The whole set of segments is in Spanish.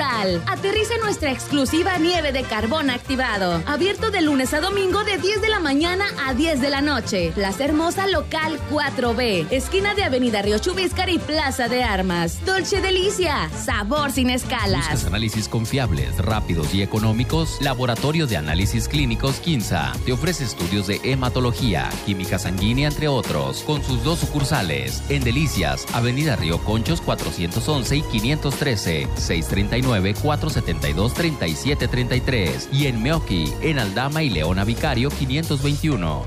natural. Aterriza en nuestra exclusiva nieve de carbón activado. Abierto de lunes a domingo de 10 de la mañana a 10 de la noche. Plaza Hermosa Local 4B. Esquina de Avenida Río Chubíscar y Plaza de Armas. Dolce Delicia. Sabor sin escalas. ¿Buscas análisis confiables, rápidos y económicos? Laboratorio de Análisis Clínicos Quinza te ofrece estudios de hematología, química sanguínea, entre otros, con sus 2 sucursales en Delicias, Avenida Río Conchos 411 y 513, 639-472-3733 y en Meoqui, en Aldama y Leona Vicario 521,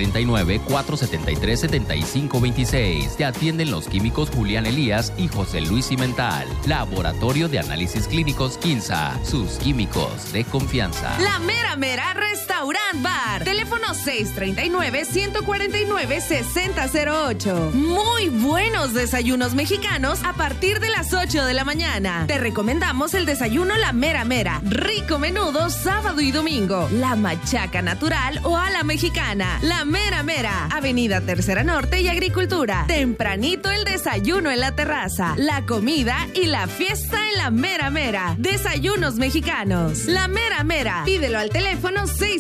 639-473-7526. Te atienden los químicos Julián Elías y José Luis Cimental. Laboratorio de Análisis Clínicos Quinza, sus químicos de confianza. La Mera Mera Restaurant Bar. Teléfono 639-149-6008. Muy buenos desayunos mexicanos a partir de las 8 de la mañana. Te recomendamos el desayuno La Mera Mera. Rico menudo sábado y domingo. La machaca natural o a la mexicana. La Mera Mera. Avenida Tercera Norte y Agricultura. Tempranito el desayuno en la terraza. La comida y la fiesta en La Mera Mera. Desayunos mexicanos. La Mera Mera. Pídelo al teléfono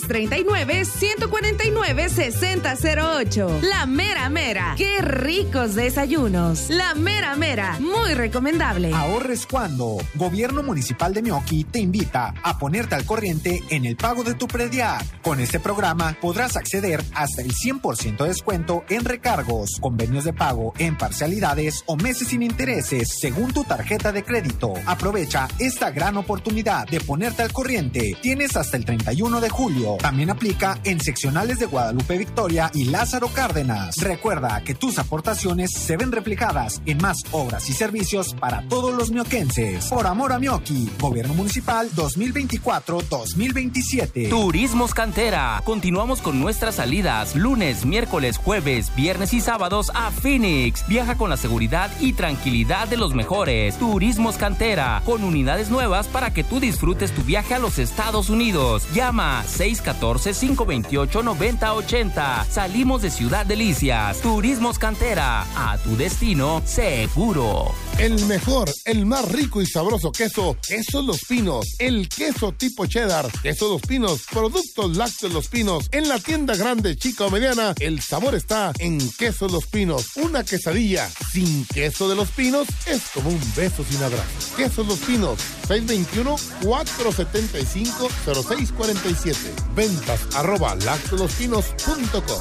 639-149-6008. La Mera Mera. ¡Qué ricos desayunos! La Mera Mera. Muy recomendable. Ahorres cuando. Gobierno Municipal de Meoqui te invita a ponerte al corriente en el pago de tu predial. Con este programa podrás acceder hasta el 100% de descuento en recargos, convenios de pago en parcialidades o meses sin intereses según tu tarjeta de crédito. Aprovecha esta gran oportunidad de ponerte al corriente. Tienes hasta el 31 de julio. También aplica en seccionales de Guadalupe Victoria y Lázaro Cárdenas. Recuerda que tus aportaciones se ven reflejadas en más obras y servicios para todos los mioquenses. Por amor a Meoqui, Gobierno Municipal 2024-2027. Turismos Cantera. Continuamos con nuestras salidas lunes, miércoles, jueves, viernes y sábados a Phoenix. Viaja con la seguridad y tranquilidad de los mejores. Turismos Cantera, con unidades nuevas para que tú disfrutes tu viaje a los Estados Unidos. Llama 614-528-9080. Salimos de Ciudad Delicias. Turismos Cantera, a tu destino seguro. El mejor, el más rico y sabroso queso, Queso Los Pinos. El queso tipo cheddar, Queso Los Pinos, productos lácteos Los Pinos. En la tienda grande, chica o mediana, el sabor está en Queso Los Pinos. Una quesadilla sin queso de Los Pinos es como un beso sin abrazo. Queso Los Pinos, 621-475-0647. Ventas @lactolospinos.com.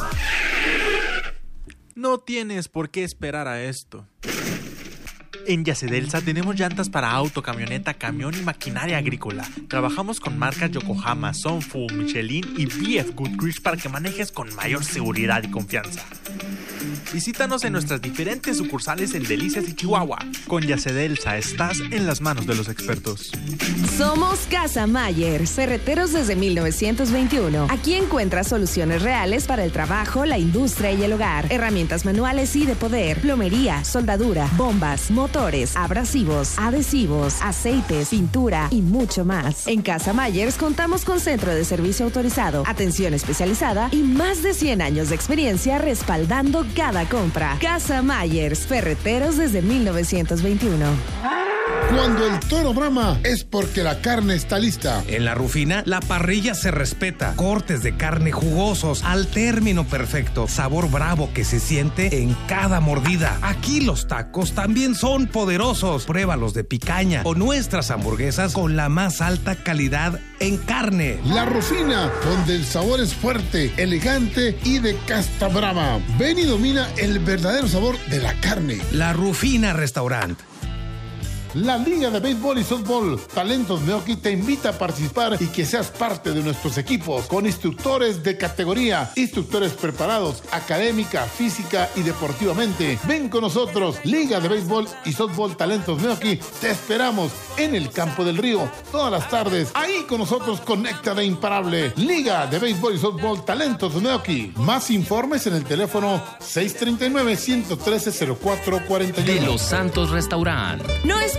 No tienes por qué esperar a esto. En Yacedelsa tenemos llantas para auto, camioneta, camión y maquinaria agrícola. Trabajamos con marcas Yokohama, Sunfu, Michelin y BF Goodrich para que manejes con mayor seguridad y confianza. Visítanos en nuestras diferentes sucursales en Delicias y Chihuahua. Con Yacedelsa estás en las manos de los expertos. Somos Casa Mayer, ferreteros desde 1921. Aquí encuentras soluciones reales para el trabajo, la industria y el hogar. Herramientas manuales y de poder, plomería, soldadura, bombas, motores, abrasivos, adhesivos, aceites, pintura y mucho más. En Casa Mayers contamos con centro de servicio autorizado, atención especializada y más de 100 años de experiencia respaldando cada compra. Casa Mayers, ferreteros desde 1921. Cuando el toro brama es porque la carne está lista. En La Rufina, la parrilla se respeta. Cortes de carne jugosos al término perfecto. Sabor bravo que se siente en cada mordida. Aquí los tacos también son poderosos. Pruébalos de picaña o nuestras hamburguesas con la más alta calidad en carne. La Rufina, donde el sabor es fuerte, elegante y de casta brava. Ven y domina el verdadero sabor de la carne. La Rufina Restaurant. La Liga de Béisbol y Softball Talentos Meoqui te invita a participar y que seas parte de nuestros equipos con instructores de categoría, instructores preparados académica, física y deportivamente. Ven con nosotros, Liga de Béisbol y Softball Talentos Meoqui. Te esperamos en el Campo del Río todas las tardes. Ahí con nosotros conecta de imparable. Liga de Béisbol y Softball Talentos Meoqui. Más informes en el teléfono 639-113-0441. De Los Santos Restaurant. No esperes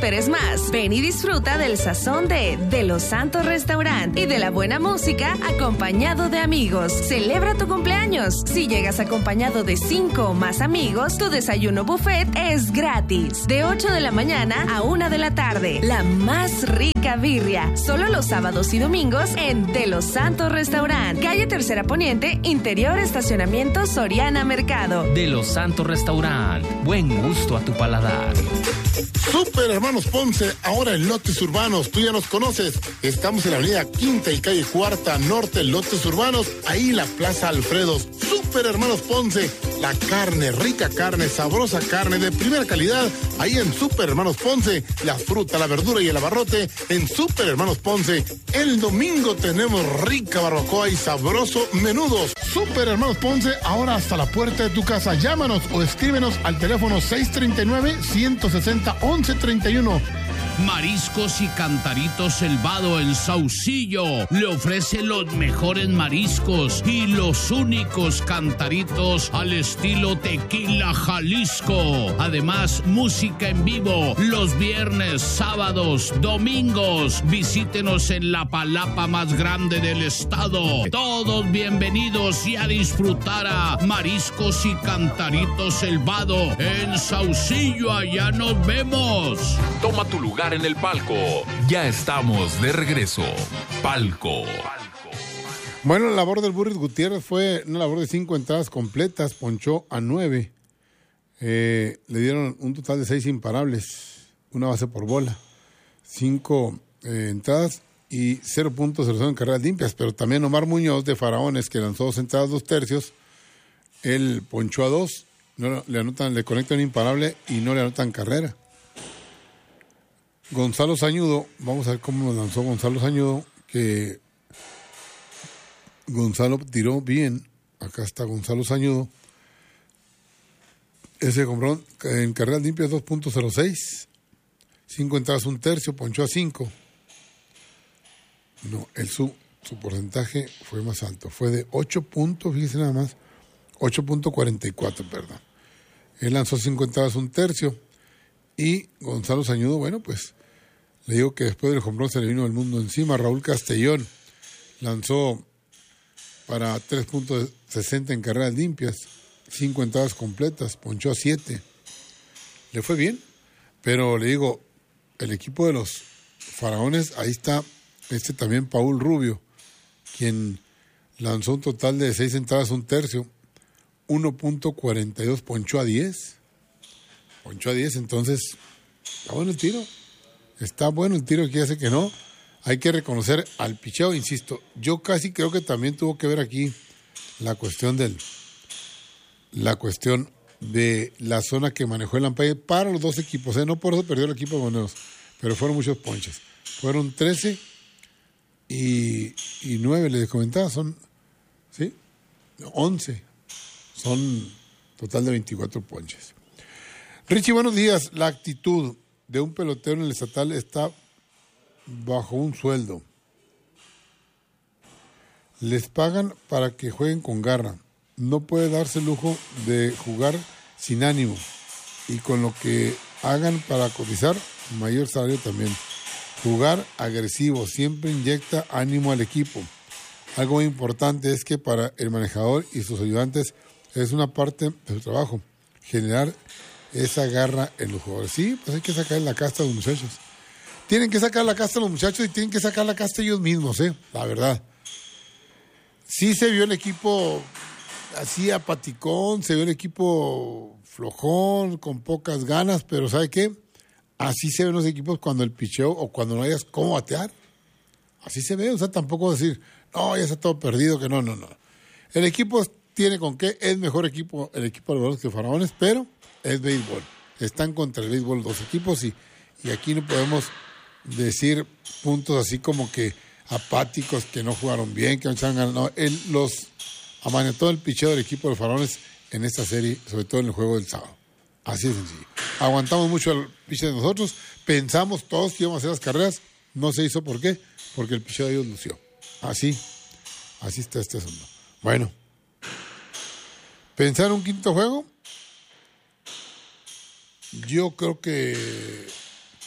esperes más. Ven y disfruta del sazón de Los Santos Restaurant y de la buena música acompañado de amigos. Celebra tu cumpleaños. Si llegas acompañado de 5 o más amigos, tu desayuno buffet es gratis. De 8 de la mañana a 1 de la tarde. La más rica birria. Solo los sábados y domingos en De Los Santos Restaurant. Calle Tercera Poniente, interior estacionamiento Soriana Mercado. De Los Santos Restaurant. Buen gusto a tu paladar. Super Hermanos Ponce, ahora en lotes urbanos. Tú ya nos conoces. Estamos en la avenida Quinta y calle Cuarta Norte, lotes urbanos. Ahí la Plaza Alfredos. Super Hermanos Ponce. La carne, rica carne, sabrosa carne de primera calidad. Ahí en Super Hermanos Ponce. La fruta, la verdura y el abarrote en Super Hermanos Ponce. El domingo tenemos rica barbacoa y sabroso menudos. Super Hermanos Ponce, ahora hasta la puerta de tu casa. Llámanos o escríbenos al teléfono 639-160-1131. Mariscos y Cantaritos El Vado en Saucillo le ofrece los mejores mariscos y los únicos cantaritos al estilo Tequila Jalisco. Además, música en vivo los viernes, sábados, domingos. Visítenos en la palapa más grande del estado. Todos bienvenidos y a disfrutar a Mariscos y Cantaritos El Vado en Saucillo. Allá nos vemos. Toma tu lugar en el palco. Ya estamos de regreso. Palco. Bueno, la labor del Burris Gutiérrez fue una labor de 5 entradas completas, ponchó a 9. Le dieron un total de 6 imparables, una base por bola, 5 entradas y 0 puntos en carreras limpias. Pero también Omar Muñoz de Faraones, que lanzó 2 entradas, 2 tercios, él ponchó a 2, no, le conectan imparable y no le anotan carrera. Gonzalo Sañudo, vamos a ver cómo nos lanzó Gonzalo Sañudo, que Gonzalo tiró bien. Acá está Gonzalo Sañudo. Ese compró en carreras limpias 2.06, 5 entradas, 1 tercio, ponchó a 5. No, su porcentaje fue más alto, fue de 8 puntos, fíjese nada más, 8.44, perdón. Él lanzó 5 entradas, 1 tercio. Y Gonzalo Sañudo, bueno, pues le digo que después del home run se le vino el mundo encima. Raúl Castellón lanzó para 3.60 en carreras limpias, 5 entradas completas, ponchó a 7. Le fue bien, pero le digo, el equipo de los Faraones, ahí está también Paul Rubio, quien lanzó un total de 6 entradas, 1 tercio, 1.42, ponchó a 10. Ponchó a 10, entonces está bueno el tiro. Está bueno el tiro, que hace que no. Hay que reconocer al picheo, insisto. Yo casi creo que también tuvo que ver aquí la cuestión de la zona que manejó el umpire para los dos equipos. No por eso perdió el equipo de Moneros, pero fueron muchos ponches. Fueron 13 y 9, les comentaba, son, ¿sí? 11. Son total de 24 ponches. Richie, buenos días. La actitud de un pelotero en el estatal está bajo un sueldo. Les pagan para que jueguen con garra. No puede darse el lujo de jugar sin ánimo. Y con lo que hagan para cotizar, mayor salario también. Jugar agresivo siempre inyecta ánimo al equipo. Algo muy importante es que para el manejador y sus ayudantes es una parte de su trabajo. Generar esa garra en los jugadores. Sí, pues hay que sacar la casta a los muchachos. Tienen que sacar la casta a los muchachos y tienen que sacar la casta ellos mismos, la verdad. Sí se vio el equipo así apaticón, se vio el equipo flojón, con pocas ganas, pero ¿sabe qué? Así se ven los equipos cuando el picheo o cuando no hayas cómo batear. Así se ve, o sea, tampoco decir, no, ya está todo perdido, que no. El equipo tiene con qué, es mejor equipo el equipo de los que Faraones, pero es béisbol. Están contra el béisbol los equipos y aquí no podemos decir puntos así como que apáticos, que no jugaron bien, que no se han ganado. No, él los amanetó el picheo del equipo de los Faraones en esta serie, sobre todo en el juego del sábado. Así de sencillo. Aguantamos mucho el picheo de nosotros, pensamos todos que íbamos a hacer las carreras, no se hizo. ¿Por qué? Porque el picheo de ellos lució. Así está este asunto. Bueno, pensar un quinto juego, yo creo que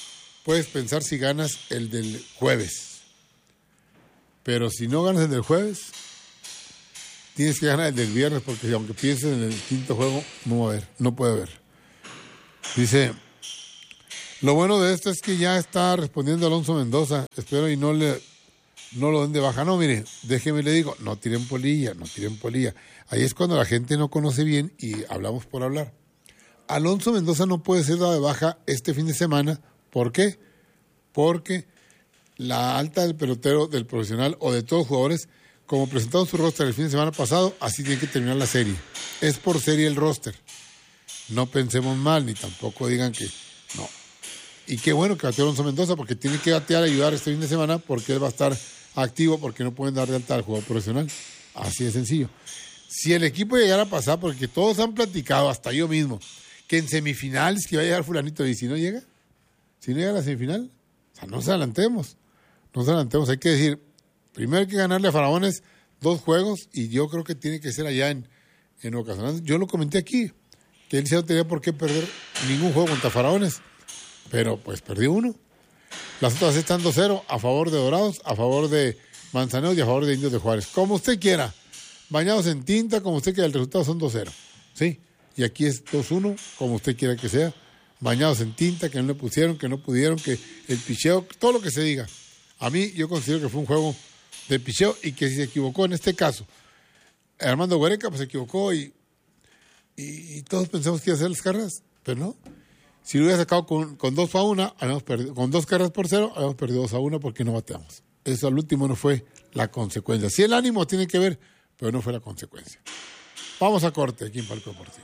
puedes pensar si ganas el del jueves. Pero si no ganas el del jueves, tienes que ganar el del viernes, porque aunque pienses en el quinto juego, no va a haber, no puede haber. Dice, lo bueno de esto es que ya está respondiendo Alonso Mendoza. Espero y no lo den de baja. No, mire, déjeme le digo, no tiren polilla. Ahí es cuando la gente no conoce bien y hablamos por hablar. Alonso Mendoza no puede ser dado de baja este fin de semana. ¿Por qué? Porque la alta del pelotero, del profesional o de todos los jugadores, como presentaron su roster el fin de semana pasado, así tiene que terminar la serie. Es por serie el roster. No pensemos mal, ni tampoco digan que no. Y qué bueno que bateó Alonso Mendoza, porque tiene que batear y ayudar este fin de semana, porque él va a estar activo, porque no pueden dar de alta al jugador profesional. Así de sencillo. Si el equipo llegara a pasar, porque todos han platicado, hasta yo mismo, que en semifinales que va a llegar fulanito, y si no llega a la semifinal, o sea, no nos adelantemos, hay que decir, primero hay que ganarle a Faraones 2 juegos, y yo creo que tiene que ser allá en Ocasional. Yo lo comenté aquí, que él no tenía por qué perder ningún juego contra Faraones, pero pues perdió uno. Las otras están 2-0 a favor de Dorados, a favor de Manzaneros y a favor de Indios de Juárez. Como usted quiera, bañados en tinta, como usted quiera, el resultado son 2-0, ¿sí? Y aquí es 2-1, como usted quiera que sea, bañados en tinta, que no le pusieron, que no pudieron, que el picheo, todo lo que se diga. A mí, yo considero que fue un juego de picheo y que si se equivocó en este caso, Armando Guareca, pues se equivocó y todos pensamos que iba a hacer las carreras, pero no. Si lo hubiera sacado con 2-1, habíamos perdido, con 2 carreras por 0, habíamos perdido 2-1 porque no bateamos. Eso al último no fue la consecuencia. Sí, el ánimo tiene que ver, pero no fue la consecuencia. Vamos a corte aquí en Palco Deportivo.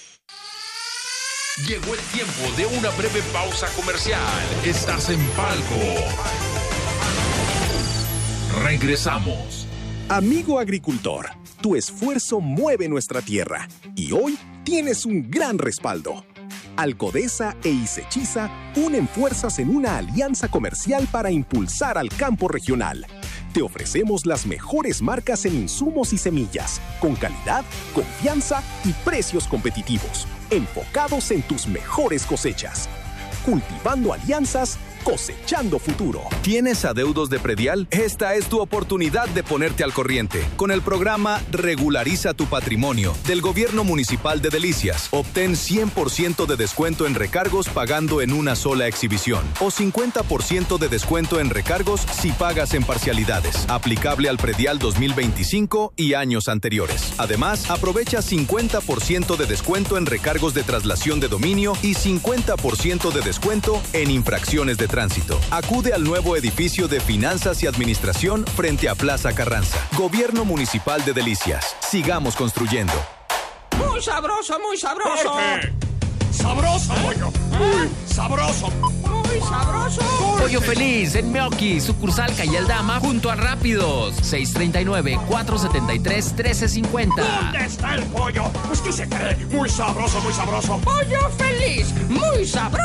Llegó el tiempo de una breve pausa comercial. Estás en Palco. Regresamos. Amigo agricultor, tu esfuerzo mueve nuestra tierra y hoy tienes un gran respaldo. Alcodesa e Isechiza unen fuerzas en una alianza comercial para impulsar al campo regional. Te ofrecemos las mejores marcas en insumos y semillas, con calidad, confianza y precios competitivos, enfocados en tus mejores cosechas. Cultivando alianzas, cosechando futuro. ¿Tienes adeudos de predial? Esta es tu oportunidad de ponerte al corriente. Con el programa Regulariza tu Patrimonio del Gobierno Municipal de Delicias. Obtén 100% de descuento en recargos pagando en una sola exhibición. O 50% de descuento en recargos si pagas en parcialidades. Aplicable al predial 2025 y años anteriores. Además, aprovecha 50% de descuento en recargos de traslación de dominio y 50% de descuento en infracciones de tránsito. Acude al nuevo edificio de Finanzas y Administración frente a Plaza Carranza. Gobierno Municipal de Delicias. Sigamos construyendo. Muy sabroso, muy sabroso. Jorge. Sabroso, pollo. Muy sabroso. Muy sabroso. Pollo Feliz en Meoqui, sucursal Calle Aldama, junto a Rápidos. 639-473-1350. ¿Dónde está el pollo? Pues que se cree. Muy sabroso, muy sabroso. Pollo Feliz, muy sabroso.